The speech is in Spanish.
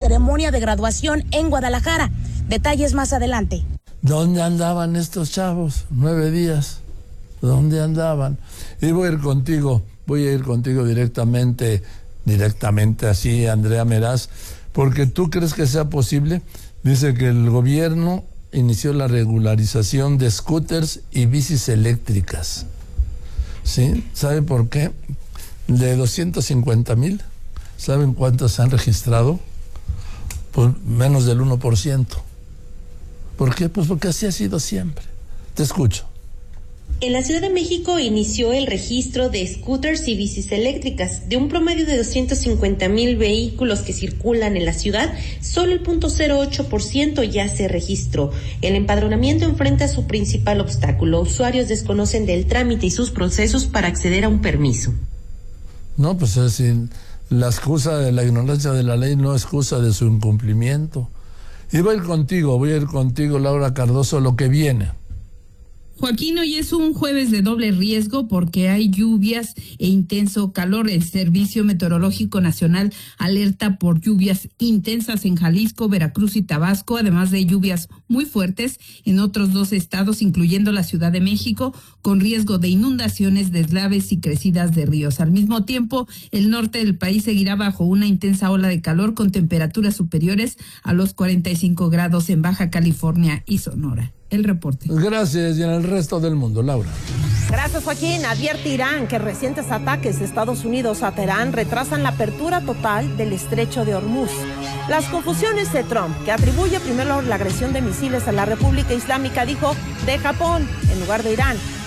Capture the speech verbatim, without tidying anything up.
ceremonia de graduación en Guadalajara. Detalles más adelante. ¿Dónde andaban estos chavos? Nueve días. ¿Dónde andaban? Y voy a ir contigo, voy a ir contigo directamente, directamente así, Andrea Meraz, porque tú crees que sea posible. Dice que el gobierno inició la regularización de scooters y bicis eléctricas. ¿Sí? ¿Sabe por qué? De doscientos cincuenta mil, ¿saben cuántos se han registrado? Pues menos del uno por ciento. ¿Por qué? Pues porque así ha sido siempre. Te escucho. En la Ciudad de México inició el registro de scooters y bicis eléctricas. De un promedio de doscientos cincuenta mil vehículos que circulan en la ciudad, solo el cero punto cero ocho por ciento ya se registró. El empadronamiento enfrenta su principal obstáculo. Usuarios desconocen del trámite y sus procesos para acceder a un permiso. No, pues es decir, la excusa de la ignorancia de la ley no es excusa de su incumplimiento. Y voy a ir contigo, voy a ir contigo, Laura Cardoso, lo que viene. Joaquín, hoy es un jueves de doble riesgo porque hay lluvias e intenso calor. El Servicio Meteorológico Nacional alerta por lluvias intensas en Jalisco, Veracruz y Tabasco, además de lluvias muy fuertes en otros dos estados, incluyendo la Ciudad de México, con riesgo de inundaciones, deslaves y crecidas de ríos. Al mismo tiempo, el norte del país seguirá bajo una intensa ola de calor con temperaturas superiores a los cuarenta y cinco grados en Baja California y Sonora. El reporte. Gracias, y en el resto del mundo, Laura. Gracias, Joaquín. Advierte Irán que recientes ataques de Estados Unidos a Teherán retrasan la apertura total del estrecho de Hormuz. Las confusiones de Trump, que atribuye primero la agresión de misiles a la República Islámica, dijo, de Japón en lugar de Irán.